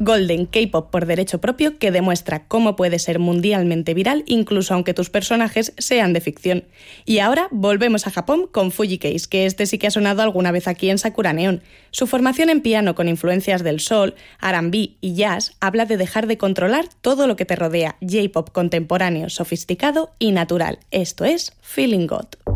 Golden K-pop por derecho propio que demuestra cómo puede ser mundialmente viral incluso aunque tus personajes sean de ficción. Y ahora volvemos a Japón con Fuji Case, que este sí que ha sonado alguna vez aquí en Sakura Neon. Su formación en piano con influencias del soul, R&B y jazz habla de dejar de controlar todo lo que te rodea, J-pop contemporáneo, sofisticado y natural. Esto es Feeling God.